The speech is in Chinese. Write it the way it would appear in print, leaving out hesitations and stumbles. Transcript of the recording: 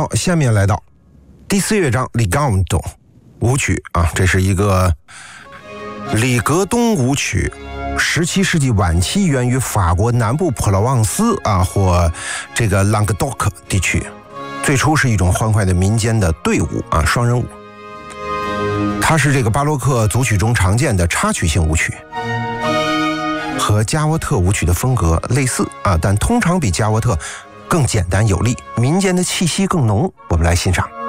好，下面来到第4乐章 Legato 舞曲啊，这是一个里格东舞曲，17世纪晚期源于法国南部普罗旺斯啊或这个朗格多克地区，最初是一种欢快的民间的队舞啊，双人舞。它是这个巴洛克组曲中常见的插曲性舞曲，和加沃特舞曲的风格类似啊，但通常比加沃特更简单有力，民间的气息更浓。我们来欣赏。